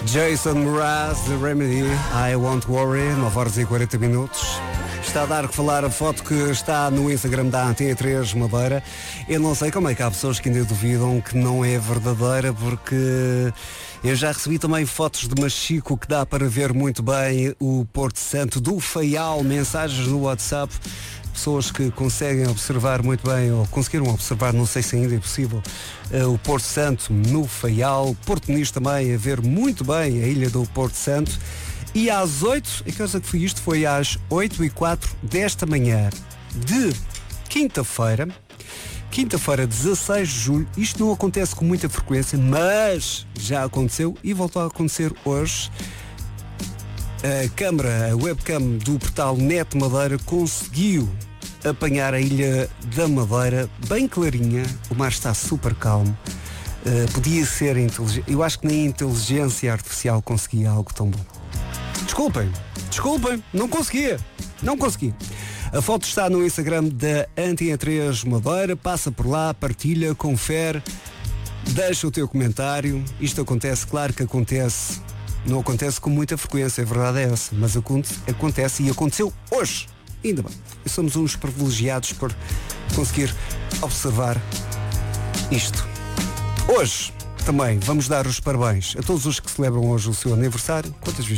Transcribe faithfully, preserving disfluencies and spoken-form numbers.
Jason Mraz, The Remedy, I Won't Worry, nove horas e quarenta minutos. Está a dar que falar a foto que está no Instagram da Antena três Madeira. Eu não sei como é que há pessoas que ainda duvidam que não é verdadeira, porque eu já recebi também fotos de Machico que dá para ver muito bem o Porto Santo, do Faial, mensagens no WhatsApp. Pessoas que conseguem observar muito bem, ou conseguiram observar, não sei se ainda é possível, uh, o Porto Santo no Faial. Porto Nis também a ver muito bem a ilha do Porto Santo. E às oito, a coisa que foi isto foi às oito e quatro desta manhã de quinta-feira, quinta-feira, dezasseis de julho. Isto não acontece com muita frequência, mas já aconteceu e voltou a acontecer hoje. A câmara, a webcam do portal Net Madeira conseguiu apanhar a ilha da Madeira bem clarinha. O mar está super calmo. Uh, podia ser inteligente. Eu acho que nem a inteligência artificial conseguia algo tão bom. Desculpem, desculpem, não conseguia. Não consegui. A foto está no Instagram da Antena três Madeira. Passa por lá, partilha, confere, deixa o teu comentário. Isto acontece, claro que acontece. Não acontece com muita frequência, a verdade é essa, mas acontece e aconteceu hoje. Ainda bem, e somos uns privilegiados por conseguir observar isto. Hoje também vamos dar os parabéns a todos os que celebram hoje o seu aniversário. Quantas vezes